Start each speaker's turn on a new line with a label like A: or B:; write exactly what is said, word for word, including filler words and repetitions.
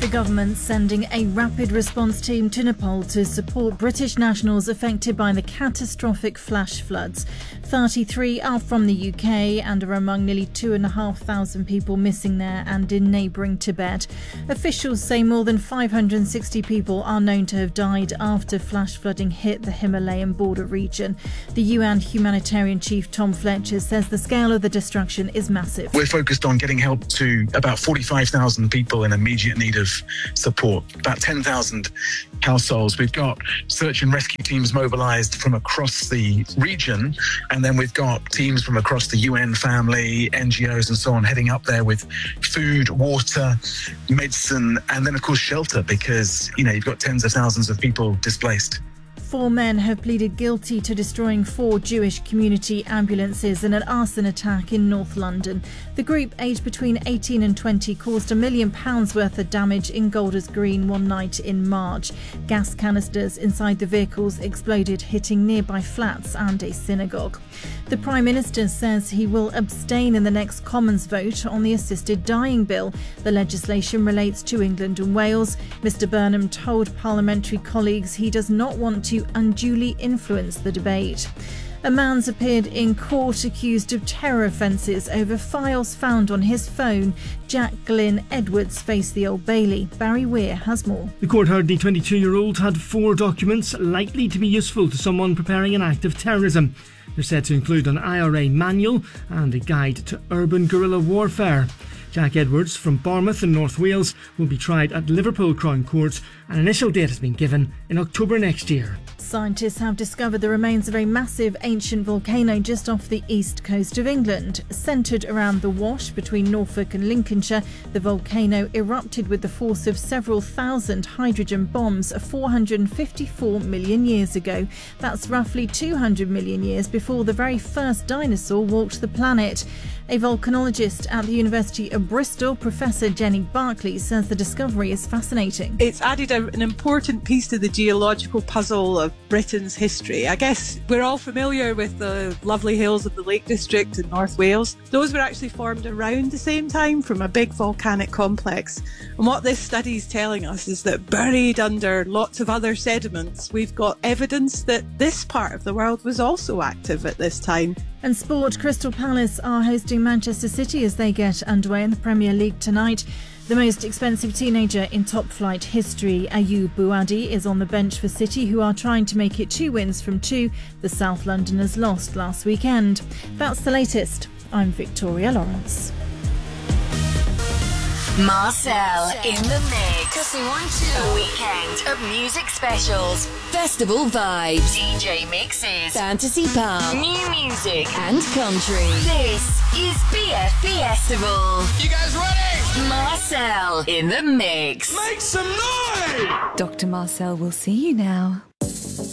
A: The government sending a rapid response team to Nepal to support British nationals affected by the catastrophic flash floods. thirty-three are from the U K and are among nearly two and a half thousand people missing there and in neighbouring Tibet. Officials say more than five hundred sixty people are known to have died after flash flooding hit the Himalayan border region. The U N humanitarian chief Tom Fletcher says the scale of the destruction is massive.
B: We're focused on getting help to about forty-five thousand people in immediate need of support, about ten thousand households. We've got search and rescue teams mobilised from across the region, and then we've got teams from across the U N family, N G Os and so on heading up there with food, water, medicine, and then of course shelter, because, you know, you've got tens of thousands of people displaced.
A: Four men have pleaded guilty to destroying four Jewish community ambulances in an arson attack in North London. The group, aged between eighteen and twenty, caused a million pounds worth of damage in Golders Green one night in March. Gas canisters inside the vehicles exploded, hitting nearby flats and a synagogue. The Prime Minister says he will abstain in the next Commons vote on the assisted dying bill. The legislation relates to England and Wales. Mr Burnham told parliamentary colleagues he does not want to unduly influence the debate. A man's appeared in court accused of terror offences over files found on his phone. Jack Glynn Edwards faced the Old Bailey. Barry Weir has more.
C: The court heard the twenty-two-year-old had four documents likely to be useful to someone preparing an act of terrorism. They're said to include an I R A manual and a guide to urban guerrilla warfare. Jack Edwards from Bournemouth in North Wales will be tried at Liverpool Crown Court. An initial date has been given in October next year.
A: Scientists have discovered the remains of a massive ancient volcano just off the east coast of England. Centred around the Wash between Norfolk and Lincolnshire, the volcano erupted with the force of several thousand hydrogen bombs four hundred fifty-four million years ago. That's roughly two hundred million years before the very first dinosaur walked the planet. A volcanologist at the University of Bristol, Professor Jenny Barclay, says the discovery is fascinating.
D: It's added a, an important piece to the geological puzzle of Britain's history. I guess we're all familiar with the lovely hills of the Lake District in North Wales. Those were actually formed around the same time from a big volcanic complex. And what this study is telling us is that buried under lots of other sediments, we've got evidence that this part of the world was also active at this time.
A: And sport, Crystal Palace are hosting Manchester City as they get underway in the Premier League tonight. The most expensive teenager in top-flight history, Ayoub Buadi, is on the bench for City, who are trying to make it two wins from two the South Londoners lost last weekend. That's the latest. I'm Victoria Lawrence.
E: Marcel in the mix. Cause we want to. A weekend of music specials, festival vibes, D J mixes, fantasy pop, new music, and country. This is B F B Festival.
F: You guys ready?
E: Marcel in the mix.
F: Make some noise!
G: Doctor Marcel will see you now.